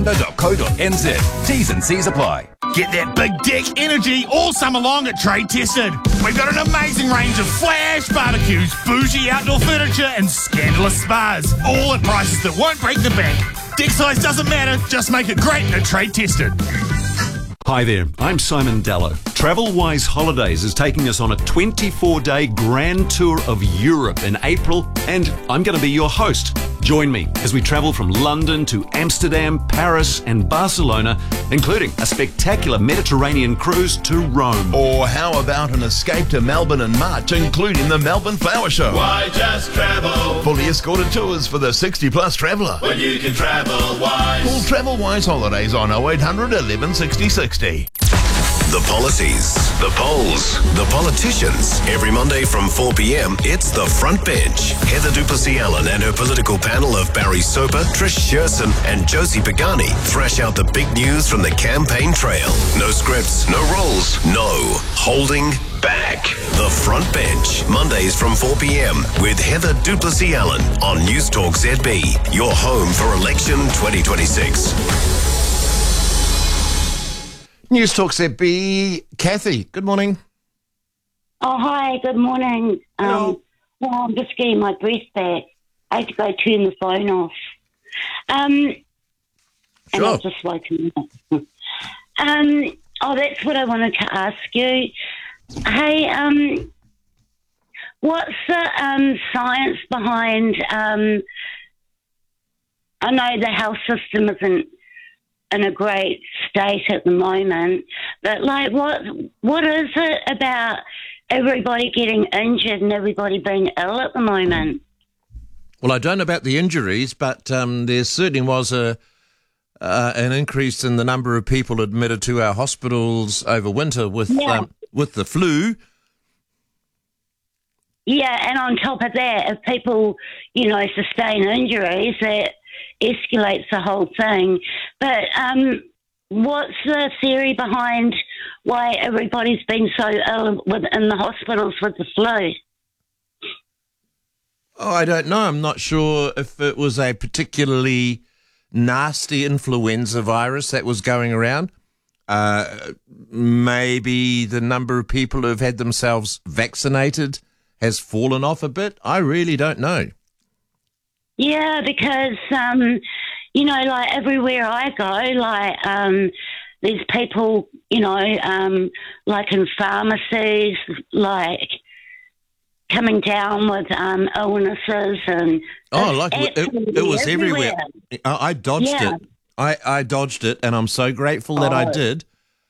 .co.nz. T's and C's apply. Get that big dick energy all summer long at Trade Tested. We've got an amazing range of flash barbecues, bougie outdoor furniture and scandalous spas, all at prices that won't break the bank. Dick size doesn't matter, just make it great at Trade Tested. Hi there, I'm Simon Dallow. TravelWise Holidays is taking us on a 24-day grand tour of Europe in April, and I'm going to be your host. Join me as we travel from London to Amsterdam, Paris and Barcelona, including a spectacular Mediterranean cruise to Rome. Or how about an escape to Melbourne in March, including the Melbourne Flower Show? Why just travel? Fully escorted tours for the 60-plus traveller. When you can travel wise. Call TravelWise Holidays on 0800 11 60 60. The policies, the polls, the politicians. Every Monday from 4 p.m, it's The Front Bench. Heather Duplessis-Allen and her political panel of Barry Soper, Trish Sherson and Josie Pagani thrash out the big news from the campaign trail. No scripts, no roles, no holding back. The Front Bench, Mondays from 4 p.m. with Heather Duplessis-Allen on News Talk ZB, your home for election 2026. News Talk ZB. Kathy, good morning. Oh, hi, good morning. Hello. Well, I'm just getting my breath back. I had to go turn the phone off. And I've just woken up. That's what I wanted to ask you. Hey, what's the science behind, I know the health system isn't in a great state at the moment, but like what is it about everybody getting injured and everybody being ill at the moment? Well, I don't know about the injuries, but there certainly was an increase in the number of people admitted to our hospitals over winter with the flu. Yeah, and on top of that, if people, sustain injuries, that escalates the whole thing. But what's the theory behind why everybody's been so ill in the hospitals with the flu? Oh, I don't know. I'm not sure if it was a particularly nasty influenza virus that was going around. Maybe the number of people who have had themselves vaccinated has fallen off a bit. I really don't know. Yeah, because, like everywhere I go, there's people, like in pharmacies, like coming down with illnesses and... Oh, like it was everywhere. I dodged it. I dodged it, and I'm so grateful that I did.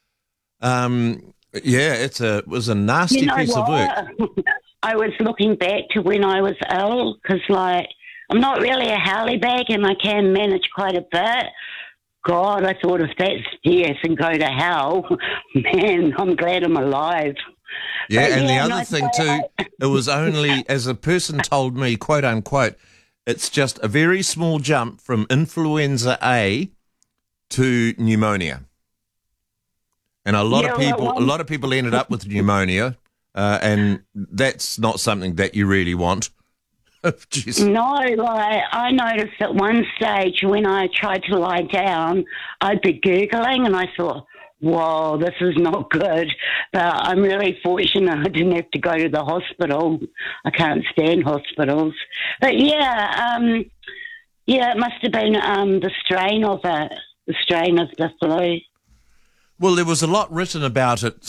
It was a nasty piece of work. I was looking back to when I was ill, because, I'm not really a Harley bag and I can manage quite a bit. God, I thought if that's death and go to hell, man, I'm glad I'm alive. Yeah, but the other thing too, it was only, as a person told me, quote unquote, it's just a very small jump from influenza A to pneumonia. And a lot of people ended up with pneumonia, and that's not something that you really want. No, I noticed at one stage when I tried to lie down, I'd be Googling and I thought, whoa, this is not good. But I'm really fortunate I didn't have to go to the hospital. I can't stand hospitals. But it must have been the strain of the flu. Well, there was a lot written about it